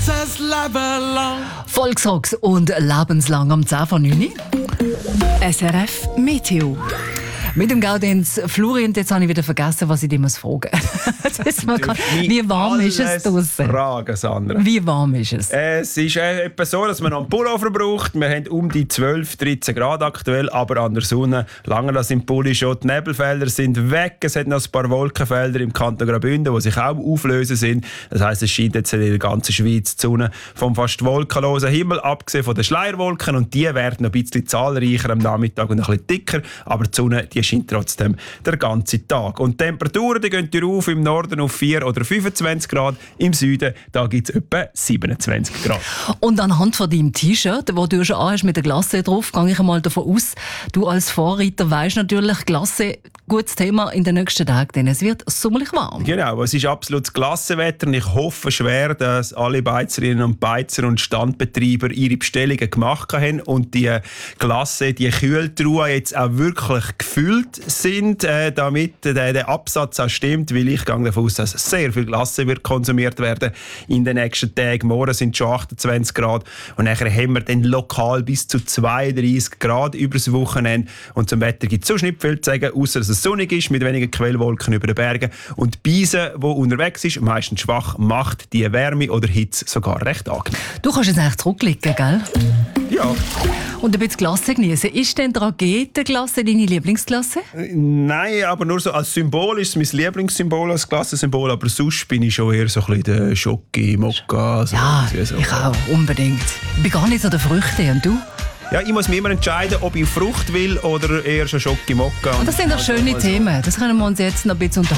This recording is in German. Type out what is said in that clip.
says Leben lang. Volksrocks und lebenslang am 10 von 9. SRF Meteo. Mit dem Gaudenz Florian, jetzt habe ich wieder vergessen, was ich dir fragen muss. Wie warm ist es draussen? Fragen, Sandra. Wie warm ist es? Es ist etwa so, dass man noch einen Pullover braucht. Wir haben um die 12, 13 Grad aktuell, aber an der Sonne lange das im Pulli schon. Die Nebelfelder sind weg. Es hat noch ein paar Wolkenfelder im Kanton Graubünden, die sich auch auflösen sind. Das heisst, es scheint jetzt in der ganzen Schweiz die Sonne vom fast wolkenlosen Himmel, abgesehen von den Schleierwolken. Und die werden noch ein bisschen zahlreicher am Nachmittag und ein bisschen dicker. Aber die Sonne, die scheint trotzdem den ganzen Tag. Und die Temperaturen die gehen auf im Norden auf 4 oder 25 Grad. Im Süden da gibt es etwa 27 Grad. Und anhand von deinem T-Shirt, das du schon anhast mit der Glasse drauf, gehe ich einmal davon aus, du als Vorreiter weisst natürlich, Glasse, gutes Thema in den nächsten Tagen, denn es wird sommerlich warm. Genau, es ist absolutes Klassenwetter und ich hoffe schwer, dass alle Beizerinnen und Beizer und Standbetreiber ihre Bestellungen gemacht haben und die Glasse, die Kühltruhen jetzt auch wirklich gefüllt sind, damit der Absatz auch stimmt, weil ich gehe davon aus, dass sehr viel Glasse wird konsumiert werden in den nächsten Tagen. Morgen sind es schon 28 Grad und nachher haben wir dann lokal bis zu 32 Grad übers Wochenende. Und zum Wetter gibt es sonst nicht viel zu sagen, außer dass es sonnig ist, mit wenigen Quellwolken über den Bergen. Und die Beise, die unterwegs ist, meistens schwach, macht die Wärme oder Hitze sogar recht angenehm. Du kannst jetzt eigentlich zurücklegen, gell? Ja. Und ein bisschen Glasse genießen. Ist denn die Raketenglasse deine Lieblingsglasse? Nein, aber nur so als Symbol ist es mein Lieblingssymbol, als Klassensymbol. Aber sonst bin ich schon eher so ein bisschen der Schoki, Mokka. So Ja, so. ich auch, unbedingt. Ich bin gar nicht so der Früchte. Und du? Ja, ich muss mir immer entscheiden, ob ich Frucht will oder eher schon Schoki, Mokka. Und das sind doch schöne Themen. Das können wir uns jetzt noch ein bisschen unterhalten.